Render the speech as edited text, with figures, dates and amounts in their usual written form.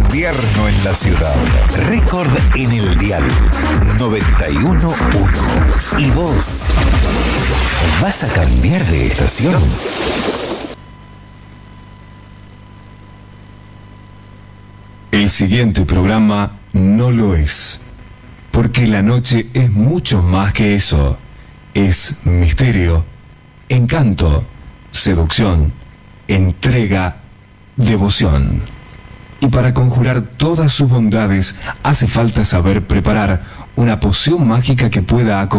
Invierno en la ciudad. Récord en el dial 91.1. ¿Y vos? ¿Vas a cambiar de estación? El siguiente programa no lo es. Porque la noche es mucho más que eso. Es misterio, encanto, seducción, entrega, devoción. Y para conjurar todas sus bondades hace falta saber preparar una poción mágica que pueda acompañar